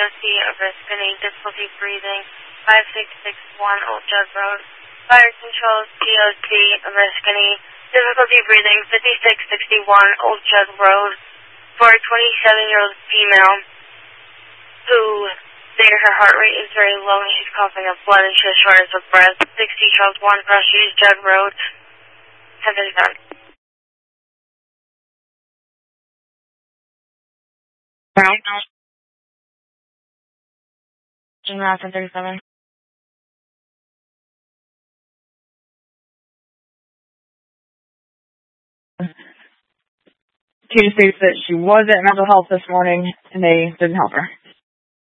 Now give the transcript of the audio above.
POC of Riscony, difficulty breathing, 5661 Old Jug Road. Fire controls, POC of Riscony, difficulty breathing, 5661 Old Jug Road, for a 27-year-old female who stated her heart rate is very low and she's coughing up blood and she has shortness of breath. 60 Charles 1 Cross Street, Jug Road. Have been done. Right. General 37. She states that she was at mental health this morning and they didn't help her.